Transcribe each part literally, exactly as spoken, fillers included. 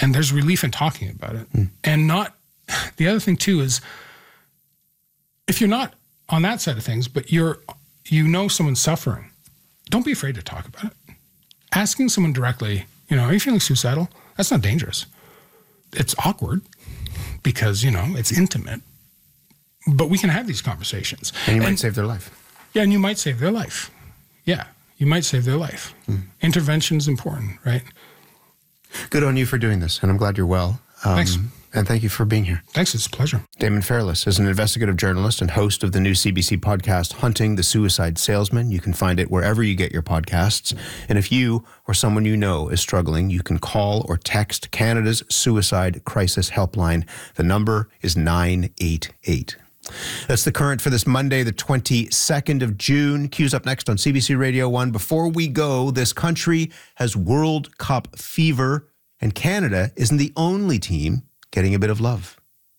And there's relief in talking about it. Mm. And not, the other thing too is, if you're not on that side of things, but you're, you know someone's suffering, don't be afraid to talk about it. Asking someone directly, you know, are you feeling suicidal? That's not dangerous. It's awkward because, you know, it's intimate. But we can have these conversations. And you might and, save their life. Yeah, and you might save their life. Yeah, you might save their life. Mm. Intervention is important, right? Good on you for doing this, and I'm glad you're well. Um, Thanks. And thank you for being here. Thanks, it's a pleasure. Damon Fairless is an investigative journalist and host of the new C B C podcast, Hunting the Suicide Salesman. You can find it wherever you get your podcasts. And if you or someone you know is struggling, you can call or text Canada's Suicide Crisis Helpline. The number is nine eight eight. That's The Current for this Monday, the twenty-second of June. Cue's up next on C B C Radio one. Before we go, this country has World Cup fever, and Canada isn't the only team getting a bit of love.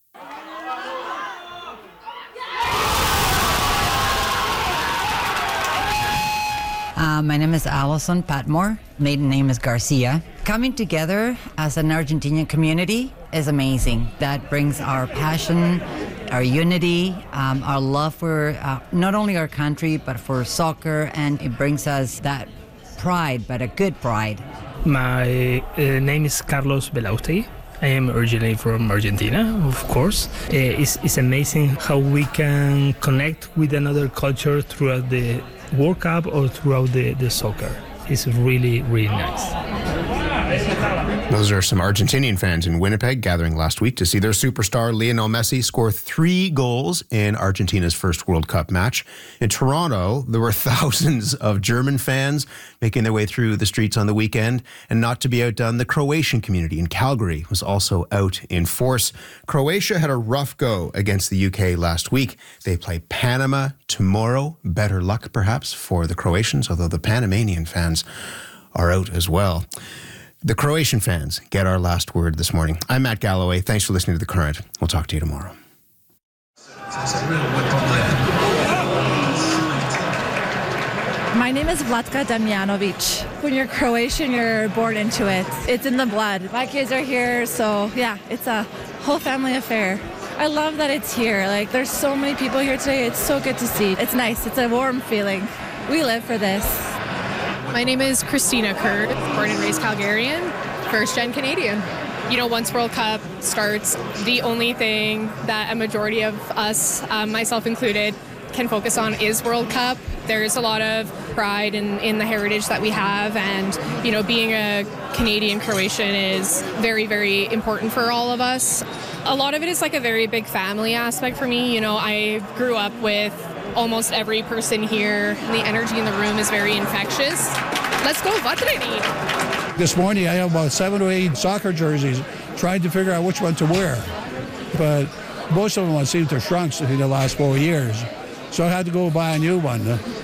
Uh, my name is Alison Patmore. Maiden name is Garcia. Coming together as an Argentinian community is amazing. That brings our passion, our unity, um, our love for uh, not only our country, but for soccer, and it brings us that pride, but a good pride. My uh, name is Carlos Belauti. I am originally from Argentina, of course. Uh, it's, it's amazing how we can connect with another culture throughout the World Cup or throughout the, the soccer. It's really, really nice. Those are some Argentinian fans in Winnipeg gathering last week to see their superstar Lionel Messi score three goals in Argentina's first World Cup match. In Toronto, there were thousands of German fans making their way through the streets on the weekend. And not to be outdone, the Croatian community in Calgary was also out in force. Croatia had a rough go against the U K last week. They play Panama tomorrow. Better luck, perhaps, for the Croatians, although the Panamanian fans are out as well. The Croatian fans get our last word this morning. I'm Matt Galloway. Thanks for listening to The Current. We'll talk to you tomorrow. My name is Vlatka Damjanovic. When you're Croatian, you're born into it. It's in the blood. My kids are here, so yeah, it's a whole family affair. I love that it's here. Like, there's so many people here today. It's so good to see. It's nice. It's a warm feeling. We live for this. My name is Christina Kurd, born and raised Calgarian, first-gen Canadian. You know, once World Cup starts, the only thing that a majority of us, um, myself included, can focus on is World Cup. There's a lot of pride in, in the heritage that we have, and, you know, being a Canadian Croatian is very, very important for all of us. A lot of it is like a very big family aspect for me. You know, I grew up with almost every person here. The energy in the room is very infectious. Let's go, Vatreni! This morning I have about seven or eight soccer jerseys, trying to figure out which one to wear. But most of them seem to have shrunk in the last four years. So I had to go buy a new one.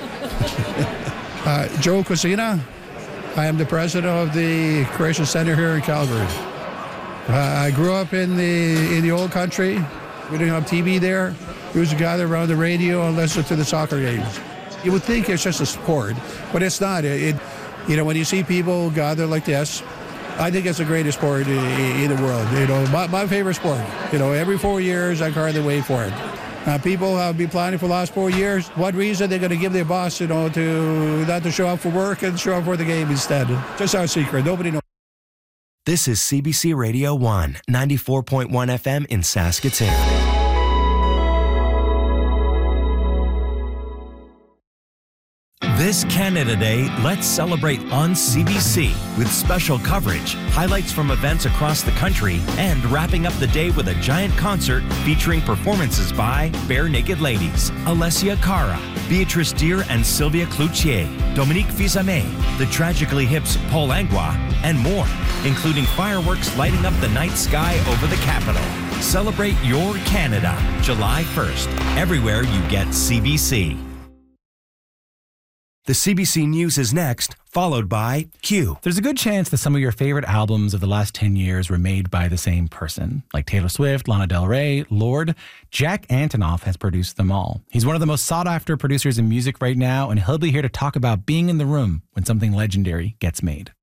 uh, Joe Cosina, I am the president of the Croatian Center here in Calgary. Uh, I grew up in the in the old country. We didn't have T V there. We used to gather around the radio and listen to the soccer games. You would think it's just a sport, but it's not. It, it you know, when you see people gather like this, I think it's the greatest sport in, in the world. You know, my, my favorite sport. You know, every four years I hardly wait for it. Uh, people have been planning for the last four years. What reason they're going to give their boss, you know, to not to show up for work and show up for the game instead? Just our secret. Nobody knows. This is C B C Radio one, ninety-four point one F M in Saskatoon. This Canada Day, let's celebrate on C B C with special coverage, highlights from events across the country, and wrapping up the day with a giant concert featuring performances by Bare Naked Ladies, Alessia Cara, Beatrice Deer and Sylvia Cloutier, Dominique Fils-Aimé, the Tragically Hip's Paul Langlois, and more, including fireworks lighting up the night sky over the capital. Celebrate your Canada, July first, everywhere you get C B C. The C B C News is next, followed by Q. There's a good chance that some of your favorite albums of the last ten years were made by the same person, like Taylor Swift, Lana Del Rey, Lorde. Jack Antonoff has produced them all. He's one of the most sought-after producers in music right now, and he'll be here to talk about being in the room when something legendary gets made.